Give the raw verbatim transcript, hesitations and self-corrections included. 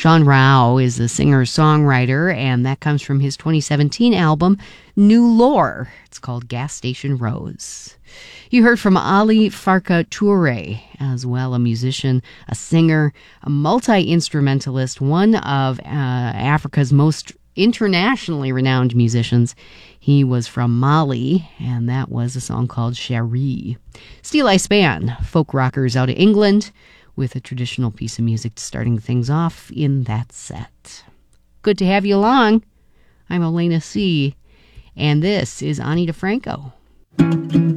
Sean Rao is the singer-songwriter, and that comes from his twenty seventeen album, New Lore. It's called Gas Station Rose. You heard from Ali Farka Toure, as well, a musician, a singer, a multi-instrumentalist, one of uh, Africa's most internationally renowned musicians. He was from Mali, and that was a song called Cherie. Steel Ice Band, folk rockers out of England, with a traditional piece of music starting things off in that set. Good to have you along. I'm Elena C., and this is Ani DeFranco.